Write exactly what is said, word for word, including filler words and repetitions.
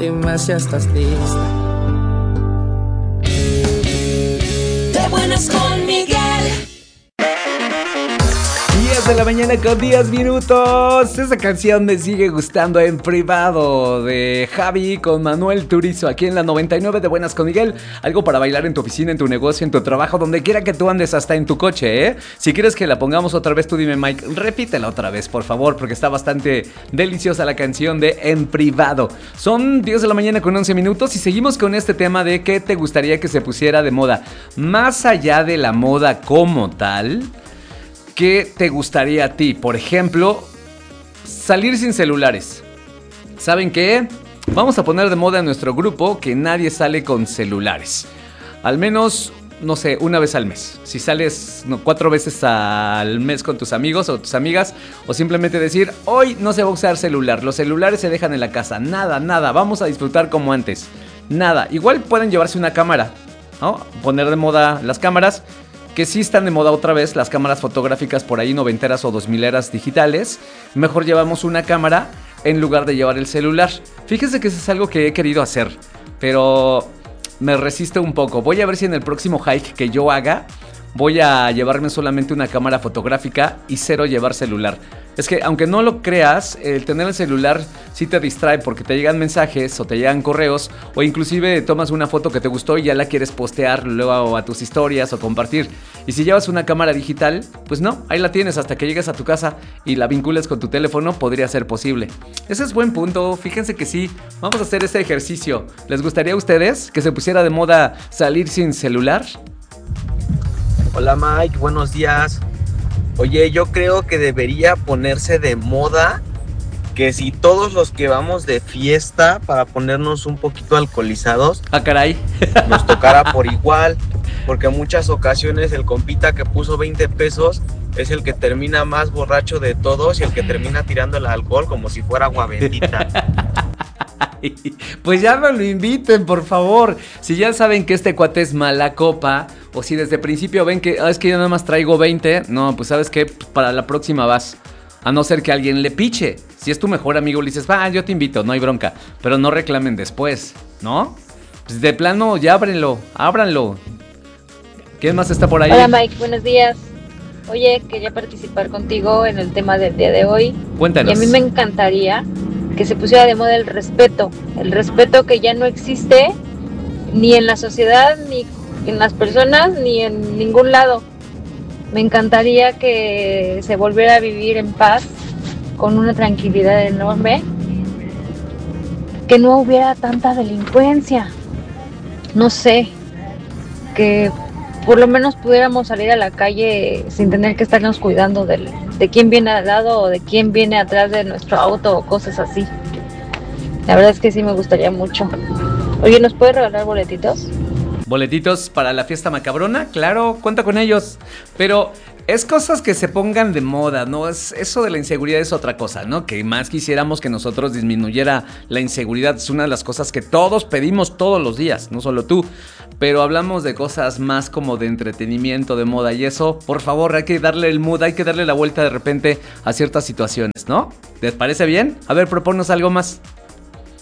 Dime si estás lista. De buenas con Miguel. diez de la mañana con diez minutos. Esa canción me sigue gustando en privado, de Javi con Manuel Turizo, aquí en la noventa y nueve de Buenas con Miguel. Algo para bailar en tu oficina, en tu negocio, en tu trabajo, donde quiera que tú andes, hasta en tu coche, ¿eh? Si quieres que la pongamos otra vez, tú dime, Mike, repítela otra vez, por favor, porque está bastante deliciosa la canción de En Privado. Son diez de la mañana con once minutos y seguimos con este tema de qué te gustaría que se pusiera de moda. Más allá de la moda como tal, ¿qué te gustaría a ti? Por ejemplo, salir sin celulares. ¿Saben qué? Vamos a poner de moda en nuestro grupo que nadie sale con celulares. Al menos, no sé, una vez al mes. Si sales no, cuatro veces al mes con tus amigos o tus amigas, o simplemente decir, hoy no se va a usar celular. Los celulares se dejan en la casa. Nada, nada. Vamos a disfrutar como antes. Nada. Igual pueden llevarse una cámara, ¿no? Poner de moda las cámaras. Que sí están de moda otra vez las cámaras fotográficas por ahí noventeras o dos mileras digitales. Mejor llevamos una cámara en lugar de llevar el celular. Fíjense que eso es algo que he querido hacer, pero me resisto un poco. Voy a ver si en el próximo hike que yo haga voy a llevarme solamente una cámara fotográfica y cero llevar celular. Es que aunque no lo creas, el tener el celular sí te distrae porque te llegan mensajes o te llegan correos o inclusive tomas una foto que te gustó y ya la quieres postear luego a tus historias o compartir. Y si llevas una cámara digital, pues no, ahí la tienes hasta que llegues a tu casa y la vincules con tu teléfono, podría ser posible. Ese es buen punto, fíjense que sí, vamos a hacer este ejercicio. ¿Les gustaría a ustedes que se pusiera de moda salir sin celular? Hola Mike, buenos días. Oye, yo creo que debería ponerse de moda que si todos los que vamos de fiesta para ponernos un poquito alcoholizados, ah caray, nos tocara por igual, porque en muchas ocasiones el compita que puso veinte pesos es el que termina más borracho de todos y el que termina tirando el alcohol como si fuera agua bendita. Pues ya no lo inviten, por favor. Si ya saben que este cuate es mala copa, o si desde el principio ven que ah, es que yo nada más traigo veinte, no, pues sabes que para la próxima vas. A no ser que alguien le piche. Si es tu mejor amigo, le dices, va, yo te invito, no hay bronca. Pero no reclamen después, ¿no? Pues de plano, ya ábrenlo, ábranlo. ¿Quién más está por ahí? Hola Mike, buenos días. Oye, quería participar contigo en el tema del día de hoy. Cuéntanos. Y a mí me encantaría que se pusiera de moda el respeto. El respeto que ya no existe ni en la sociedad, ni en las personas, ni en ningún lado. Me encantaría que se volviera a vivir en paz, con una tranquilidad enorme, que no hubiera tanta delincuencia. No sé, que por lo menos pudiéramos salir a la calle sin tener que estarnos cuidando del, de quién viene al lado o de quién viene atrás de nuestro auto o cosas así. La verdad es que sí me gustaría mucho. Oye, ¿nos puedes regalar boletitos? ¿Boletitos para la fiesta macabrona? Claro, cuenta con ellos. Pero es cosas que se pongan de moda, ¿no? Es, eso de la inseguridad es otra cosa, ¿no? Que más quisiéramos que nosotros disminuyera la inseguridad. Es una de las cosas que todos pedimos todos los días, no solo tú. Pero hablamos de cosas más como de entretenimiento, de moda. Y eso, por favor, hay que darle el mood, hay que darle la vuelta de repente a ciertas situaciones, ¿no? ¿Les parece bien? A ver, proponnos algo más.